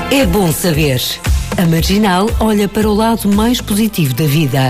É bom saber. A Marginal olha para o lado mais positivo da vida.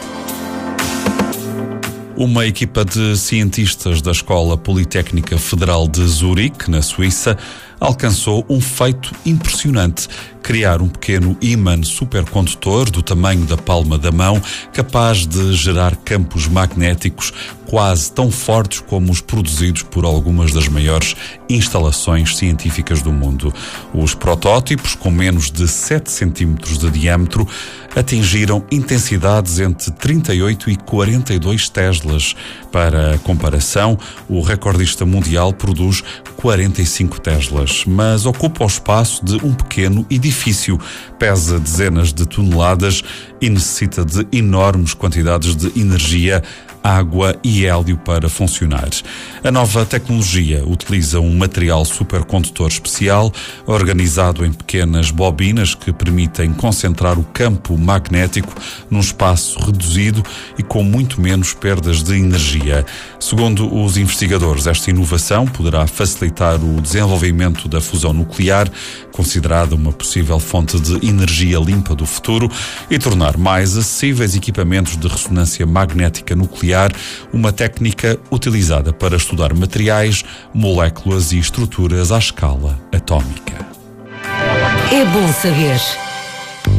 Uma equipa de cientistas da Escola Politécnica Federal de Zurique, na Suíça, alcançou um feito impressionante: criar um pequeno ímã supercondutor do tamanho da palma da mão, capaz de gerar campos magnéticos quase tão fortes como os produzidos por algumas das maiores instalações científicas do mundo. Os protótipos, com menos de 7 centímetros de diâmetro, atingiram intensidades entre 38 e 42 teslas. Para comparação, o recordista mundial produz 45 teslas, mas ocupa o espaço de um pequeno edifício, pesa dezenas de toneladas e necessita de enormes quantidades de energia, água e hélio para funcionar. A nova tecnologia utiliza um material supercondutor especial, organizado em pequenas bobinas que permitem concentrar o campo magnético num espaço reduzido e com muito menos perdas de energia. Segundo os investigadores, esta inovação poderá facilitar o desenvolvimento da fusão nuclear, considerada uma possível fonte de energia limpa do futuro, e tornar mais acessíveis equipamentos de ressonância magnética nuclear, uma técnica utilizada para estudar materiais, moléculas e estruturas à escala atómica. É bom saber.